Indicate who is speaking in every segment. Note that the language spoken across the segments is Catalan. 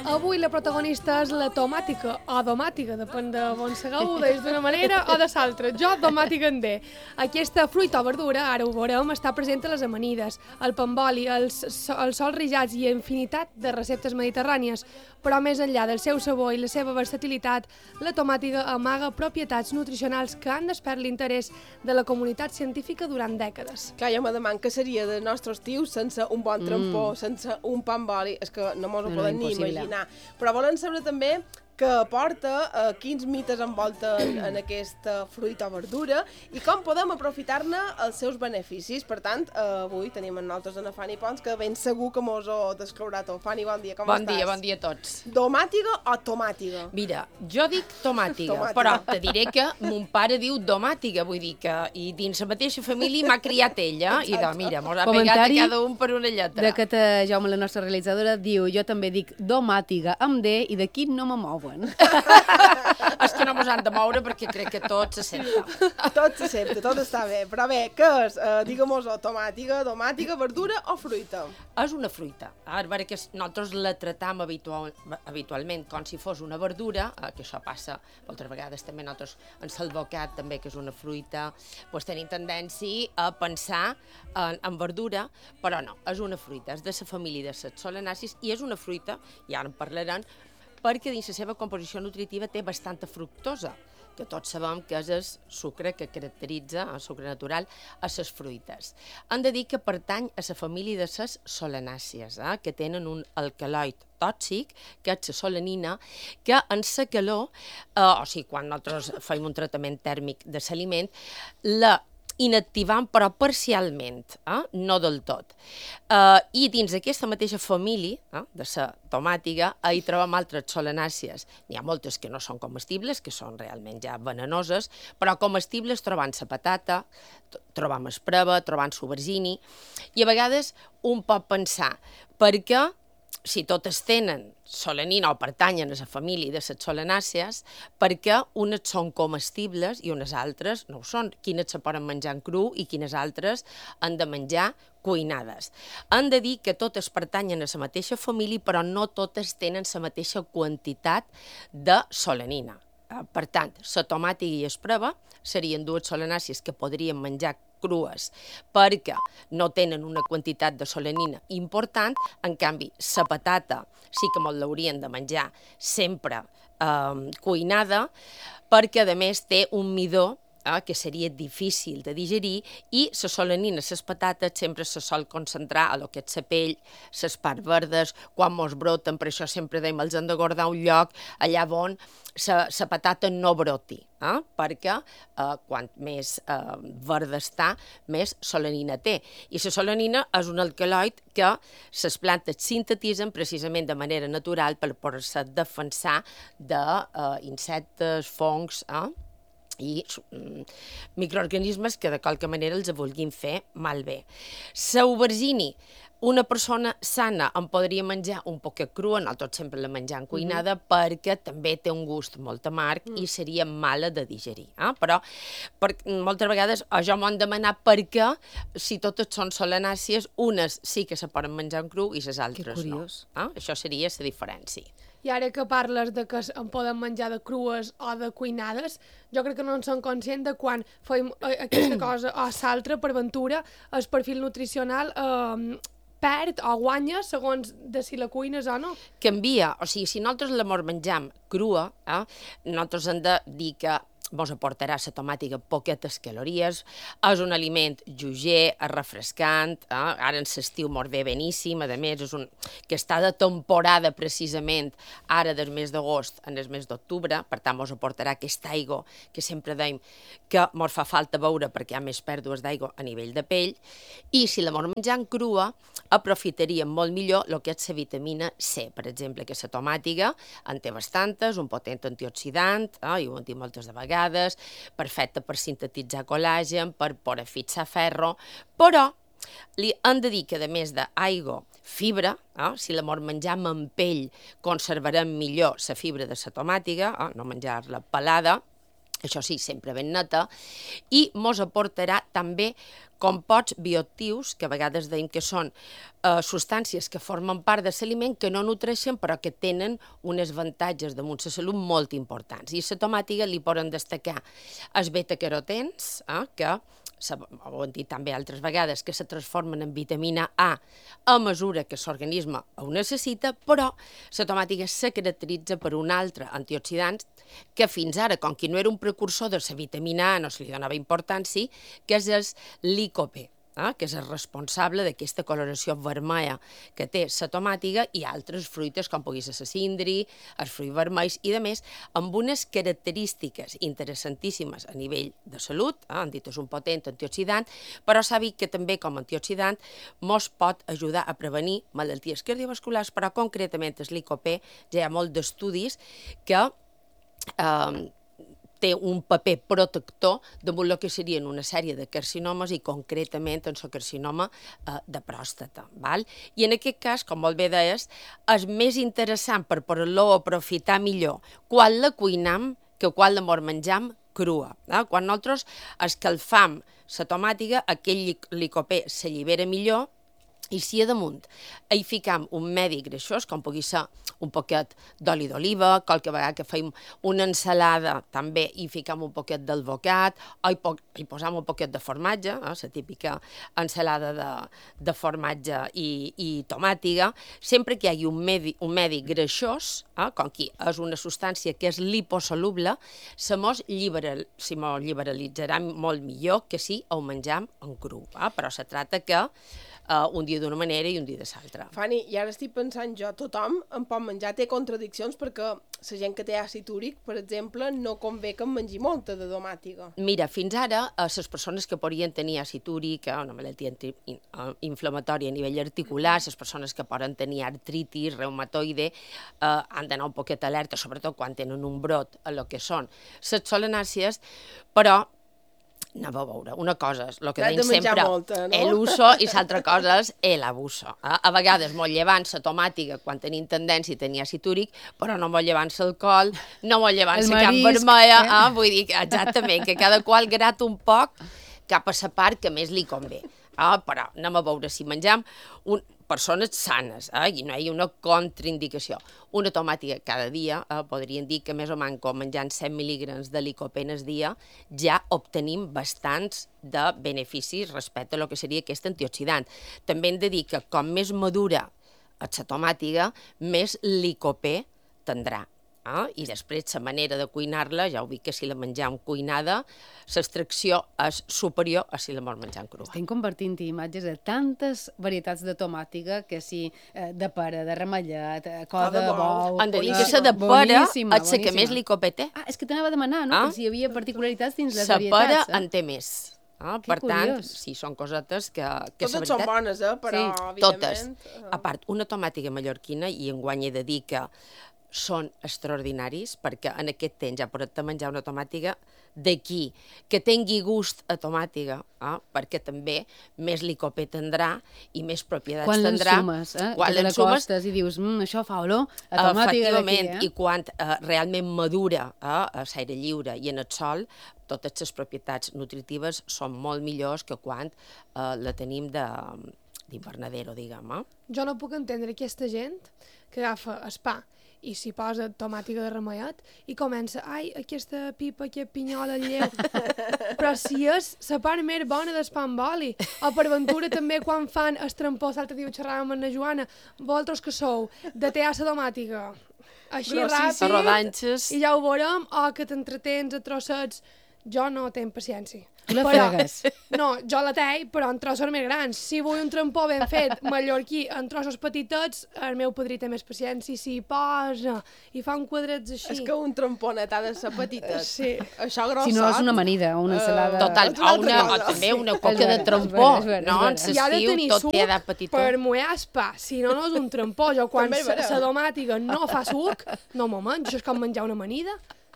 Speaker 1: Avui la protagonista és la tomàtica o domàtica, depèn de on segueu, des d'una manera o de l'altra. Jo domàtica en D. Aquesta fruita o verdura, ara ho veurem, està present a les amanides, el pamboli, els sols rijats i infinitat de receptes mediterrànies. Però més enllà del seu sabor i la seva versatilitat, la tomàtica amaga propietats nutricionals que han despert l'interès de la comunitat científica durant dècades.
Speaker 2: Clar, jo me demano què seria de nostres tios sense un bon trampó, sense un pa amb oli. És que no mos ho poden ni imaginar. Però volen saber també què aporta, quins mites envolten en aquesta fruita o verdura i com podem aprofitar-ne els seus beneficis. Per tant, avui tenim amb nosaltres a Fanny Pons, que ben segur que mos ho desclourà tot. Fanny, bon dia, com estàs?
Speaker 3: Bon dia a tots.
Speaker 2: Domàtiga o tomàtiga?
Speaker 3: Mira, jo dic tomàtiga, però te diré que mon pare diu domàtiga, vull dir que i dins la mateixa família m'ha criat ella, i de, mira, mos ha pegat a cada un per una lletra.
Speaker 4: De que Jaume, la nostra realitzadora, diu jo també dic domàtiga amb D i d'aquí no me mouen.
Speaker 3: És que no mos han de moure perquè crec que tot s'accepta.
Speaker 2: Tot s'accepta, tot està bé. Però bé, què és? Digue-mos-ho, tomàtiga, verdura o fruita?
Speaker 3: És una fruita. A veure que nosaltres la tratam habitualment com si fos una verdura, que això passa altres vegades també nosaltres en l'alvocat també, que és una fruita, doncs tenim tendència a pensar en verdura, però no, és una fruita, és de la família de les solanàcies i és una fruita, i ara en parlarem, perquè dins la seva composició nutritiva té bastanta fructosa, que tots sabem que és el sucre que caracteritza, el sucre natural, a les fruites. Hem de dir que pertany a la família de les solanàcies, que tenen un alcaloid tòxic, que és la solanina, que en la calor, o sigui, quan nosaltres fem un tractament tèrmic de l'aliment, la inactivant, però parcialment, no del tot. I dins d'aquesta mateixa família, de la tomàtiga, hi trobem altres solanàcies. N'hi ha moltes que no són comestibles, que són realment ja venenoses, però comestibles trobant la patata, trobam espreva, trobant l'aubergini, i a vegades un pot pensar, perquè si totes tenen solanina o pertanyen a la família de les solanàcies, perquè unes són comestibles i unes altres no ho són. Quines se poden menjar en cru i quines altres han de menjar cuinades. Han de dir que totes pertanyen a la mateixa família, però no totes tenen la mateixa quantitat de solanina. Per tant, la tomàtiga i espreva serien dues solanàcies que podríem menjar crues perquè no tenen una quantitat de solanina important, en canvi, la patata sí que molt l'haurien de menjar sempre cuinada, perquè a més té un midó que seria difícil de digerir, i la solanina, les patates, sempre se sol concentrar a lo que és la pell, les parts verdes, quan mos broten, per això sempre dèiem, els hem de guardar un lloc allà on la patata no broti, perquè quant més verda està, més solanina té. I la solanina és un alcaloid que les plantes sintetitzen precisament de manera natural per poder-se defensar d'insectes, fongs, i microorganismes que de qualque manera els vulguin fer malbé. L'aubergini, una persona sana en podria menjar un poquet crua, nosaltres sempre la menjam cuinada, perquè també té un gust molt amarg i seria mala de digerir. Però moltes vegades jo m'ho han demanat perquè si totes són solanàcies, unes sí que se poden menjar en cru i les altres no. Això seria la diferència.
Speaker 1: I ara que parles de que en poden menjar de crues o de cuinades, jo crec que no en som conscients de quan fem aquesta cosa o l'altra, per ventura, el perfil nutricional perd o guanya segons de si la cuines o no.
Speaker 3: Canvia, o sigui, si nosaltres la menjam crua, nosaltres hem de dir que vos aportarà la tomàtica poquetes calories, és un aliment lleuger, refrescant, ara en l'estiu mos ve beníssim, a més és un que està de temporada precisament ara del mes d'agost en el mes d'octubre, per tant mos aportarà aquesta aigua que sempre dèiem que mos fa falta beure perquè hi ha més pèrdues d'aigua a nivell de pell, i si la mos menjam crua aprofitaríem molt millor el que és la vitamina C, per exemple, que la tomàtica en té bastantes, un potent antioxidant, i ho hem dit moltes de vegades, perfecte per sintetitzar col·làgen, per poder fixar ferro, però li hem de dir que a més d'aigua, fibra, si la menjam amb pell conservarem millor la fibra de la tomàtica, no menjar-la pelada, això sí, sempre ben neta, i mos aportarà també composts bioactius, que a vegades deim que són substàncies que formen part de l'aliment, que no nutreixen, però que tenen uns avantatges damunt la salut molt importants. I a la tomàtiga li poden destacar els beta-carotens, que ho hem dit també altres vegades, que se transformen en vitamina A a mesura que l'organisme ho necessita, però la tomàtiga se caracteritza per un altre antioxidant que fins ara, com que no era un precursor de la vitamina A, no se li donava importància, que és el licopè, que és el responsable d'aquesta coloració vermella que té la tomàtiga i altres fruites, com pugui ser la cindri, els fruits vermells i, a més, amb unes característiques interessantíssimes a nivell de salut, han dit és un potent antioxidant, però s'ha vist que també com a antioxidant mos pot ajudar a prevenir malalties cardiovasculars, però concretament el licopè ja hi ha molts d'estudis que té un paper protector damunt el que serien una sèrie de carcinomes i concretament en el carcinoma de pròstata. I en aquest cas, com molt bé deies, és més interessant per poder-lo aprofitar millor quan la cuinam que quan la menjam crua. Quan nosaltres escalfam la tomàtiga, aquell licopè s'allibera millor, i si a damunt hi ficam un medi greixós, com pugui ser un poquet d'oli d'oliva, qualque vegada que fem una ensalada també hi ficam un poquet d'alvocat, o hi posam un poquet de formatge, la típica ensalada de formatge i tomàtiga, sempre que hi hagi un medi greixós, com que és una substància que és liposoluble, se mos liberalitzarà molt millor que si ho menjam en cru. Però se tracta que un dia d'una manera i un dia de l'altra.
Speaker 2: Fanny, i ara estic pensant jo, tothom en pot menjar, té contradiccions, perquè la gent que té àcid úric, per exemple, no convé que en mengi molta de tomàtiga.
Speaker 3: Mira, fins ara, les persones que podrien tenir àcid úric, una malaltia inflamatòria a nivell articular, les persones que poden tenir artritis, reumatoide, han d'anar un poquet alerta, sobretot quan tenen un brot a lo que són les solanàcies, però anem a veure, una cosa és el que deim sempre, l'uso, i l'altra cosa és l'abuso. A vegades molt llevant la tomàtiga quan tenim tendència a tenir àcid úric, però no molt llevant l'alcohol, no molt llevant la carn vermella, vull dir que exactament, que cada qual grat un poc cap a la part que més li convé. Però anem a veure si menjam persones sanes, i no hi ha una contraindicació. Una tomàtiga cada dia, podríem dir que més o menys menjant 100 mil·lígrams de licopè al dia ja obtenim bastants de beneficis respecte a lo que seria aquest antioxidant. També hem de dir que com més madura la tomàtiga, més licopè tindrà. I després la manera de cuinar-la, ja ho dic que si la menjam cuinada, l'extracció és superior a si la menjam crua.
Speaker 4: Estem convertint imatges de tantes varietats de tomàtiga, que si de pera, de ramellet, coda de bou...
Speaker 3: Hem de dir que la de pera és la que més licopè té.
Speaker 4: És que t'anava a demanar, no? Que si hi havia particularitats dins les varietats.
Speaker 3: La pera en té més. Per tant, sí, són cosetes que
Speaker 2: totes són bones, però evidentment...
Speaker 3: Totes. A part, una tomàtiga mallorquina, i enguany he de dir que són extraordinaris, perquè en aquest temps ja pots menjar una tomàtiga d'aquí, que tingui gust a tomàtiga, perquè també més licopè tindrà i més propietats tindrà.
Speaker 4: Quan l'ensumes, i dius, això fa olor a tomàtiga d'aquí.
Speaker 3: Efectivament, i quan realment madura a l'aire lliure i en el sol, totes les propietats nutritives són molt millors que quan la tenim d'hivernadero, diguem.
Speaker 1: Jo no puc entendre aquesta gent que agafa el pa i s'hi posa tomàtiga de ramellet i comença, aquesta pipa, aquest pinyol, el lleu. Però si és la part més bona del pa amb oli. O per ventura també quan fan el trampó, l'altre dia xerràvem amb la Joana, vosaltres que sou, de tear la tomàtiga així ràpid, i ja ho veurem, o que t'entretens a trossets. Jo no tinc paciència.
Speaker 4: La fregues.
Speaker 1: No, jo la tenc, però en trossos més grans. Si vull un trampó ben fet, mallorquí, en trossos petitets, el meu padrí té més paciència, s'hi posa i fa un quadrats així.
Speaker 2: És que un tramponet ha de ser petitet.
Speaker 1: Sí.
Speaker 2: Això grossot.
Speaker 4: Si no, és una amanida o una ensalada.
Speaker 3: Total, o també una coca de trampó. No, en l'estiu tot té edat petita.
Speaker 1: Per mullar el pa, si no, no és un trampó. Jo quan la tomàtiga no fa suc, no m'ho menjo. Això és com menjar una amanida.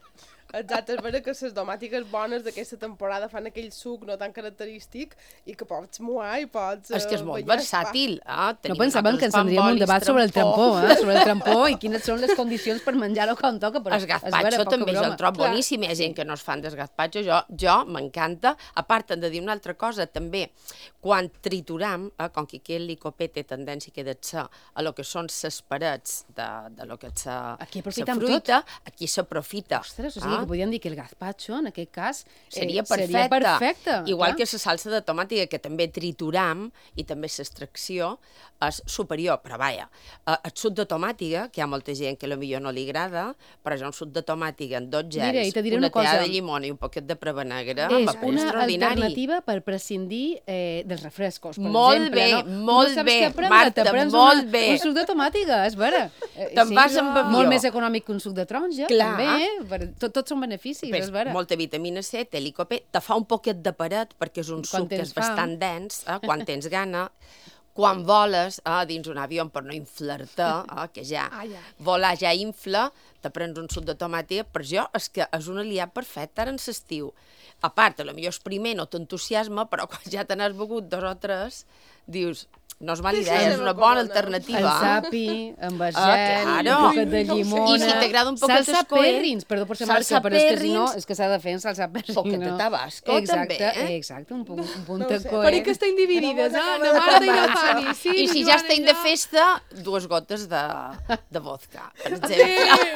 Speaker 2: Exacte, és vera que les domàtiques bones d'aquesta temporada fan aquell suc no tan característic i que pots moar i pots...
Speaker 3: És que és molt versàtil.
Speaker 4: No pensàvem que encendríem un debat sobre el trampó, sobre el trampó i quines són les condicions per menjar-ho com toca.
Speaker 3: El gazpacho també jo el trobo boníssim. Hi ha gent que no es fan del gazpacho. Jo m'encanta. A part, hem de dir una altra cosa, també, quan trituram, com que aquí el licopè té tendència que de ser a lo que són les parets de lo que és la fruita, aquí s'aprofita.
Speaker 4: Ostres, o sigui que podríem dir que el gazpacho, en aquest cas,
Speaker 3: seria perfecte. Igual
Speaker 4: clar.
Speaker 3: que la salsa de tomàtica, que també trituram, i també l'extracció és superior, però vaja, el suc de tomàtica, que hi ha molta gent que potser no li agrada, però jo un suc de tomàtica amb 2 gels, una tea de llimona i un poquet de prava negra,
Speaker 4: és una alternativa per prescindir dels refrescos, per exemple.
Speaker 3: Molt bé, Marta, molt bé.
Speaker 4: Un suc de tomàtica, és vera.
Speaker 3: Te'n vas amb avió.
Speaker 4: Molt més econòmic que un suc de taronja, també. Tots són beneficis, és vera.
Speaker 3: Molta vitamina C, té licopè, te fa un poquet de paret, perquè és un suc que és bastant dens, quan tens gana. Quan voles dins un avió per no inflar-te, que ja volar ja infla, te prens un suc de tomàtica, per jo és que és un aliat perfecte ara en l'estiu. A part, potser el primer no t'entusiasma, però quan ja te n'has begut 2 o 3, dius... No és mala idea, és una bona alternativa.
Speaker 4: El sapi, amb verget, un poquet de llimona...
Speaker 3: I si t'agrada un poquet
Speaker 4: salsa perrins, perdó per ser marca, però és que si no, és que s'ha de fer en salsa perrins.
Speaker 3: Poquet de tabasco, també.
Speaker 4: Exacte, un punt de coe.
Speaker 1: Però que estem dividides, na Marta i na Fanny.
Speaker 3: I si ja estem de festa, 2 gotes de vodka, per exemple.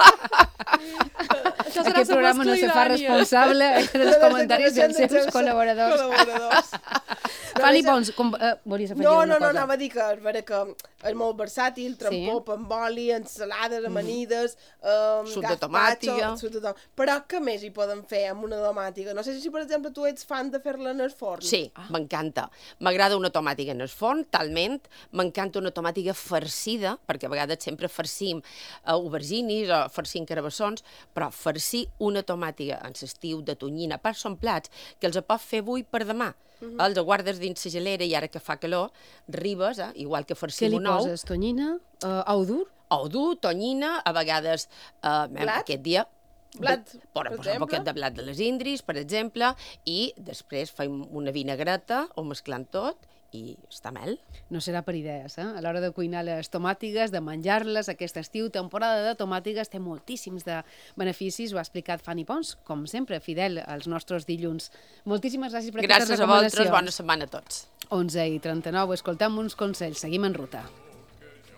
Speaker 4: Aquest programa no se fa responsable dels comentaris dels seus col·laboradors. Fanny Pons, volies afegir una cosa?
Speaker 2: No, anava a dir que és vera que és molt versàtil, trampó, amb oli, ensalades, amanides,
Speaker 3: suc de tomàtica.
Speaker 2: Però què més hi poden fer amb una tomàtica? No sé si, per exemple, tu ets fan de fer-la en el forn.
Speaker 3: Sí, m'encanta. M'agrada una tomàtica en el forn, talment. M'encanta una tomàtica farcida, perquè a vegades sempre farcim auberginis o farcim carabassons, però farcir una tomàtica en l'estiu de tonyina, per són plats que els pots fer avui per demà. Els guardes dins la gelera i ara que fa calor, ribes, igual que farcim un ou.
Speaker 4: Què li poses? Tonyina? Ou dur?
Speaker 3: Ou dur, tonyina, a vegades aquest dia...
Speaker 2: Blat,
Speaker 3: per posar un poquet de blat de les indris, per exemple, i després fem una vinagreta, ho mesclam tot i està mel.
Speaker 4: No serà per idees, a l'hora de cuinar les tomàtigues, de menjar-les aquest estiu, temporada de tomàtigues, té moltíssims de beneficis, ho ha explicat Fanny Pons, com sempre, fidel als nostres dilluns. Moltíssimes gràcies per aquestes recomanacions.
Speaker 3: Gràcies a vosaltres, bona setmana a tots.
Speaker 4: 11:39, escoltem uns consells, seguim en ruta.